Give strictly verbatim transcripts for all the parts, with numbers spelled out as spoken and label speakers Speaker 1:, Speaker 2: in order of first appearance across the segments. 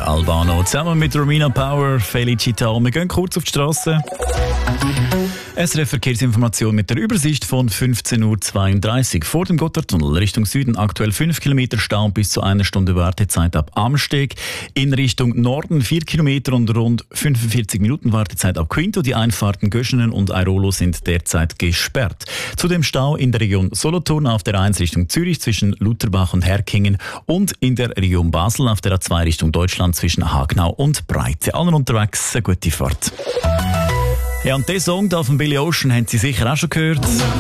Speaker 1: der Albano zusammen mit Romina Power, Felicita. Wir gehen kurz auf die Straße. S R F Verkehrsinformation mit der Übersicht von fünfzehn Uhr zweiunddreißig. Vor dem Gotthardtunnel Richtung Süden aktuell fünf Kilometer Stau bis zu einer Stunde Wartezeit ab Amsteg. In Richtung Norden vier Kilometer und rund fünfundvierzig Minuten Wartezeit ab Quinto. Die Einfahrten Göschenen und Airolo sind derzeit gesperrt. Zudem Stau in der Region Solothurn auf der A eins Richtung Zürich zwischen Lutherbach und Herkingen und in der Region Basel auf der A zwei Richtung Deutschland zwischen Hagnau und Breite. Allen unterwegs eine gute Fahrt. Ja, und diesen Song da von Billy Ocean haben Sie sicher auch schon gehört.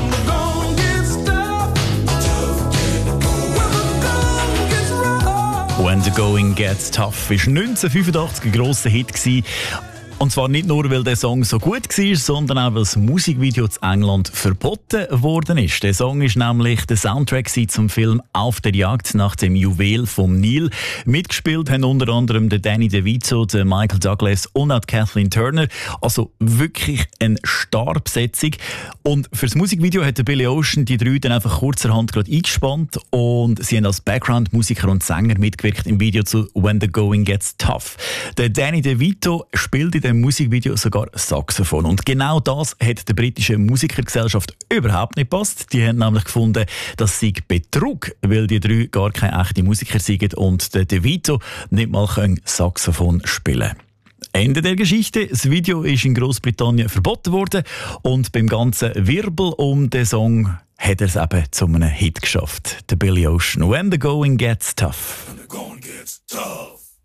Speaker 1: When the Going Gets Tough war neunzehnhundertfünfundachtzig ein grosser Hit gewesen. Und zwar nicht nur, weil der Song so gut war, sondern auch, weil das Musikvideo in England verboten worden ist. Der Song ist nämlich der Soundtrack zum Film «Auf der Jagd nach dem Juwel vom Nil». Mitgespielt haben unter anderem der Danny DeVito, der Michael Douglas und auch Kathleen Turner. Also wirklich eine Starbesetzung. Und für das Musikvideo hat der Billy Ocean die drei dann einfach kurzerhand gerade eingespannt und sie haben als Background-Musiker und Sänger mitgewirkt im Video zu «When the Going Gets Tough». Der Danny DeVito spielt in dem Musikvideo sogar Saxophon. Und genau das hat der britischen Musikergesellschaft überhaupt nicht gepasst. Die haben nämlich gefunden, das sei Betrug, weil die drei gar keine echten Musiker sind und der DeVito nicht mal Saxophon spielen kann. Ende der Geschichte. Das Video ist in Großbritannien verboten worden und beim ganzen Wirbel um den Song hat er es eben zu einem Hit geschafft. Der Billy Ocean. When the going gets tough. When the going gets tough.